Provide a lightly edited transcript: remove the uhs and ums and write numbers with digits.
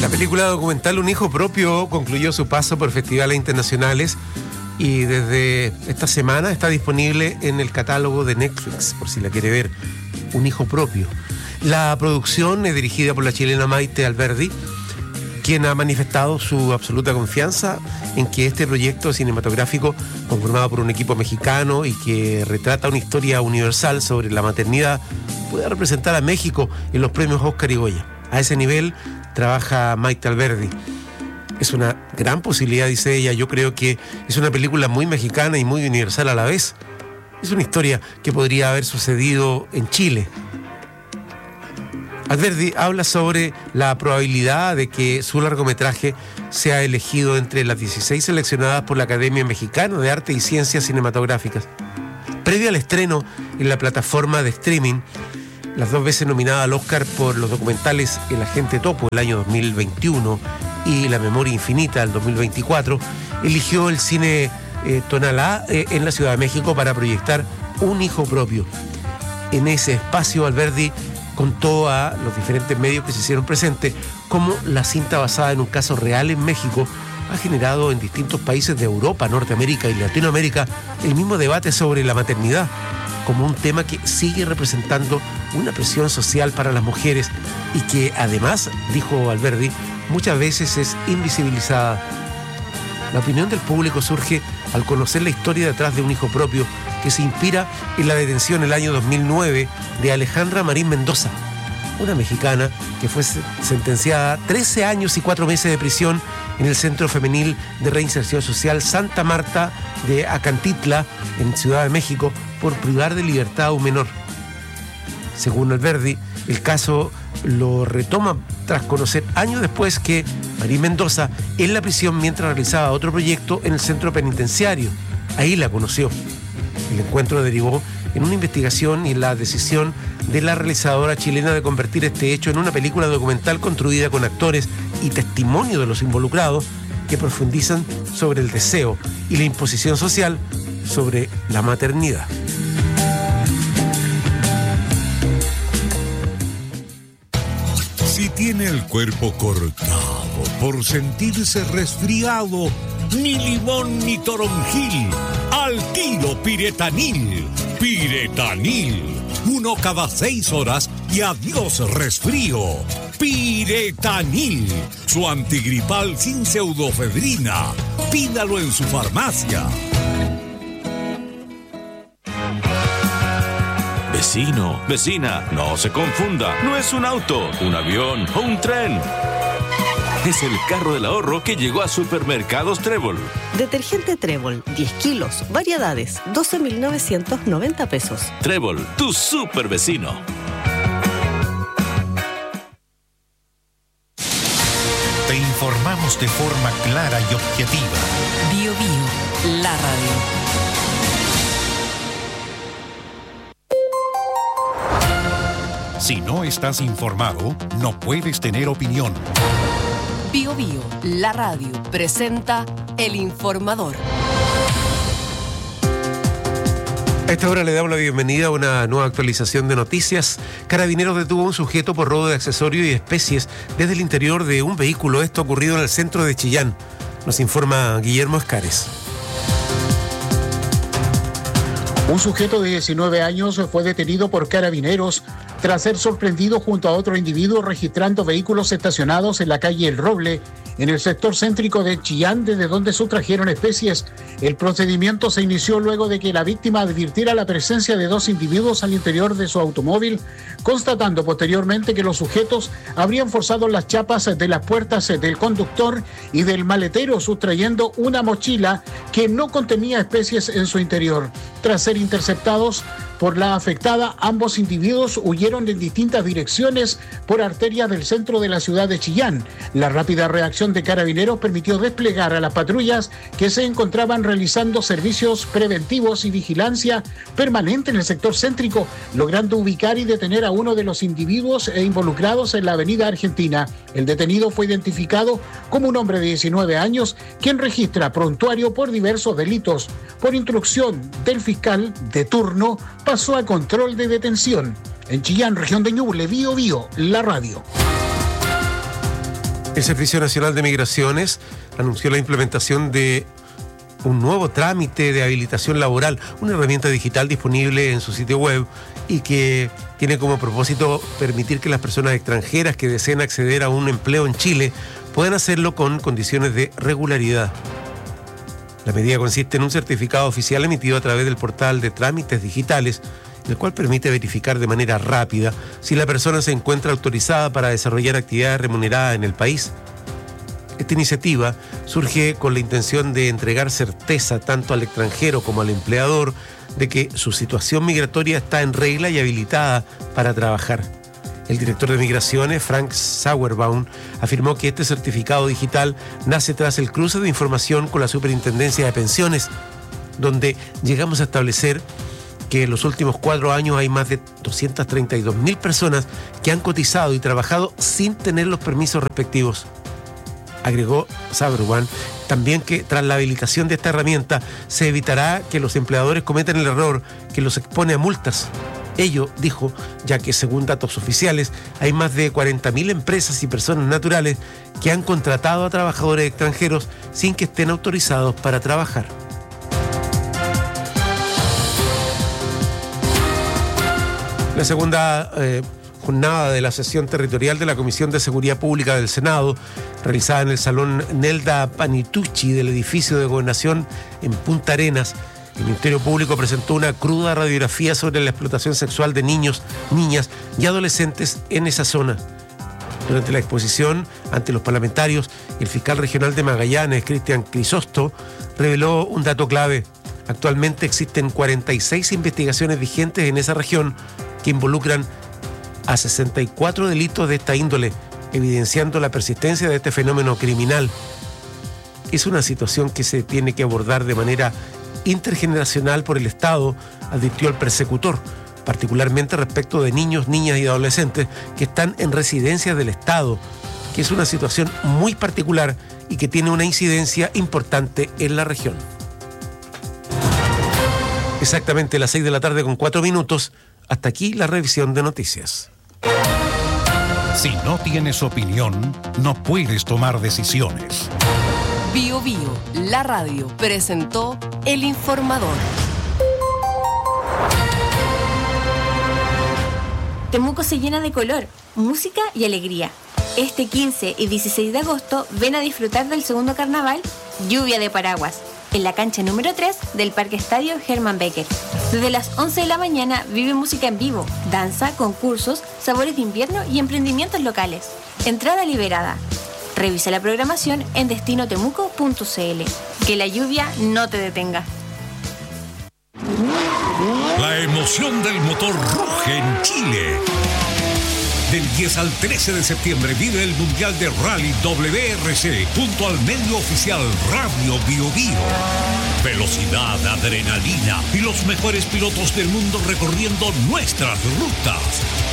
La película documental Un hijo propio concluyó su paso por festivales internacionales y desde esta semana está disponible en el catálogo de Netflix, por si la quiere ver. Un hijo propio. La producción es dirigida por la chilena Maite Alberdi, quien ha manifestado su absoluta confianza en que este proyecto cinematográfico, conformado por un equipo mexicano y que retrata una historia universal sobre la maternidad, pueda representar a México en los premios Oscar y Goya. A ese nivel trabaja Maite Alberdi. Es una gran posibilidad, dice ella. Yo creo que es una película muy mexicana y muy universal a la vez. Es una historia que podría haber sucedido en Chile. Alberdi habla sobre la probabilidad de que su largometraje sea elegido entre las 16 seleccionadas por la Academia Mexicana de Arte y Ciencias Cinematográficas. Previo al estreno en la plataforma de streaming, las 2 veces nominada al Oscar por los documentales El Agente Topo el año 2021 y La Memoria Infinita del 2024, eligió el cine Tonalá en la Ciudad de México para proyectar Un hijo propio. En ese espacio, Alberdi contó a los diferentes medios que se hicieron presentes cómo la cinta, basada en un caso real en México, ha generado en distintos países de Europa, Norteamérica y Latinoamérica el mismo debate sobre la maternidad, como un tema que sigue representando una presión social para las mujeres y que además, dijo Alberdi, muchas veces es invisibilizada. La opinión del público surge al conocer la historia detrás de Un hijo propio, que se inspira en la detención el año 2009 de Alejandra Marín Mendoza, una mexicana que fue sentenciada a 13 años y 4 meses de prisión en el Centro Femenil de Reinserción Social Santa Marta de Acantitla, en Ciudad de México, por privar de libertad a un menor. Según Alberdi, el caso lo retoma tras conocer años después que Marín Mendoza en la prisión mientras realizaba otro proyecto en el centro penitenciario. Ahí la conoció. El encuentro derivó en una investigación y en la decisión de la realizadora chilena de convertir este hecho en una película documental construida con actores y testimonio de los involucrados que profundizan sobre el deseo y la imposición social sobre la maternidad. Si tiene el cuerpo cortado por sentirse resfriado, ni limón ni toronjil, al tiro Piretanil. Piretanil, 1 cada 6 horas y adiós resfrío. Piretanil, su antigripal sin pseudofedrina. Pídalo en su farmacia. Vecino, vecina, no se confunda. No es un auto, un avión o un tren. Es el carro del ahorro que llegó a Supermercados Trébol. Detergente Trébol, 10 kilos, variedades, 12.990 pesos. Trébol, tu super vecino. Te informamos de forma clara y objetiva. Bio Bio, la radio. Si no estás informado, no puedes tener opinión. Bio Bio, la radio, presenta El Informador. A esta hora le damos la bienvenida a una nueva actualización de noticias. Carabineros detuvo a un sujeto por robo de accesorios y especies desde el interior de un vehículo. Esto ocurrido en el centro de Chillán. Nos informa Guillermo Escares. Un sujeto de 19 años fue detenido por Carabineros tras ser sorprendido junto a otro individuo registrando vehículos estacionados en la calle El Roble, en el sector céntrico de Chillán, desde donde sustrajeron especies. El procedimiento se inició luego de que la víctima advirtiera la presencia de 2 individuos al interior de su automóvil, constatando posteriormente que los sujetos habrían forzado las chapas de las puertas del conductor y del maletero, sustrayendo una mochila que no contenía especies en su interior. Tras ser interceptados por la afectada, ambos individuos huyeron en distintas direcciones por arterias del centro de la ciudad de Chillán. La rápida reacción de Carabineros permitió desplegar a las patrullas que se encontraban realizando servicios preventivos y vigilancia permanente en el sector céntrico, logrando ubicar y detener a uno de los individuos involucrados en la avenida Argentina. El detenido fue identificado como un hombre de 19 años, quien registra prontuario por diversos delitos. Por instrucción del fiscal de turno, pasó a control de detención. En Chillán, región de Ñuble, Bio Bio, la radio. El Servicio Nacional de Migraciones anunció la implementación de un nuevo trámite de habilitación laboral, una herramienta digital disponible en su sitio web y que tiene como propósito permitir que las personas extranjeras que deseen acceder a un empleo en Chile puedan hacerlo con condiciones de regularidad. La medida consiste en un certificado oficial emitido a través del portal de trámites digitales, el cual permite verificar de manera rápida si la persona se encuentra autorizada para desarrollar actividades remuneradas en el país. Esta iniciativa surge con la intención de entregar certeza tanto al extranjero como al empleador de que su situación migratoria está en regla y habilitada para trabajar. El director de Migraciones, Frank Sauerbaum, afirmó que este certificado digital nace tras el cruce de información con la Superintendencia de Pensiones, donde llegamos a establecer que en los últimos 4 años hay más de 232.000 personas que han cotizado y trabajado sin tener los permisos respectivos. Agregó Sauerbaum también que tras la habilitación de esta herramienta se evitará que los empleadores cometan el error que los expone a multas. Ello, dijo, ya que según datos oficiales hay más de 40.000 empresas y personas naturales que han contratado a trabajadores extranjeros sin que estén autorizados para trabajar. La segunda jornada de la sesión territorial de la Comisión de Seguridad Pública del Senado, realizada en el Salón Nelda Panitucci del edificio de Gobernación en Punta Arenas, el Ministerio Público presentó una cruda radiografía sobre la explotación sexual de niños, niñas y adolescentes en esa zona. Durante la exposición ante los parlamentarios, el fiscal regional de Magallanes, Cristian Crisosto, reveló un dato clave. Actualmente existen 46 investigaciones vigentes en esa región que involucran a 64 delitos de esta índole, evidenciando la persistencia de este fenómeno criminal. Es una situación que se tiene que abordar de manera intergeneracional por el Estado, advirtió el persecutor, particularmente respecto de niños, niñas y adolescentes que están en residencias del Estado, que es una situación muy particular y que tiene una incidencia importante en la región. Exactamente las 6 de la tarde con 4 minutos. Hasta aquí la revisión de noticias. Si no tienes opinión, no puedes tomar decisiones. Bio Bio, la radio, presentó El Informador. Temuco se llena de color, música y alegría. Este 15 y 16 de agosto ven a disfrutar del segundo carnaval Lluvia de Paraguas, en la cancha número 3 del Parque Estadio Hermann Becker. Desde las 11 de la mañana vive música en vivo, danza, concursos, sabores de invierno y emprendimientos locales. Entrada liberada. Revisa la programación en destinotemuco.cl. Que la lluvia no te detenga. La emoción del motor ruge en Chile. Del 10 al 13 de septiembre vive el Mundial de Rally WRC junto al medio oficial Radio Bio Bio. Velocidad, adrenalina y los mejores pilotos del mundo recorriendo nuestras rutas.